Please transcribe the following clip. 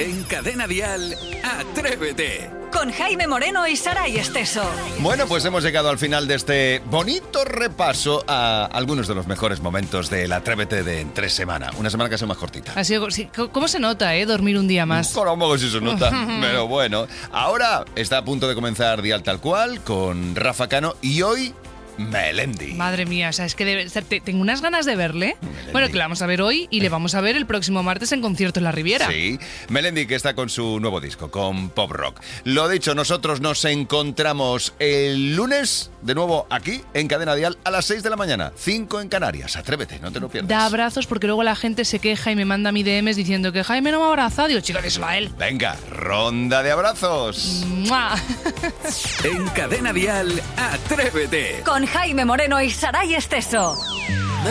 En Cadena Dial, Atrévete. Con Jaime Moreno y Saray Esteso. Bueno, pues hemos llegado al final de este bonito repaso a algunos de los mejores momentos del Atrévete de entre semana. Una semana que ha sido más cortita. Ha sido, sí, ¿cómo se nota, dormir un día más? Caramba, si se nota. Pero bueno, ahora está a punto de comenzar Dial Tal Cual con Rafa Cano y hoy Melendi. Madre mía, o sea, es que tengo unas ganas de verle. Melendi. Bueno, que la vamos a ver hoy y le vamos a ver el próximo martes en concierto en la Riviera. Sí, Melendi, que está con su nuevo disco, con Pop Rock. Lo dicho, nosotros nos encontramos el lunes de nuevo aquí en Cadena Dial a las 6 de la mañana, 5 en Canarias. Atrévete, no te lo pierdas. Da abrazos porque luego la gente se queja y me manda mi DMs diciendo que Jaime no me ha abrazado. Digo, chica, díselo a él. Venga, ronda de abrazos. ¡Mua! En Cadena Dial, Atrévete. Con Jaime Moreno y Saray Esteso.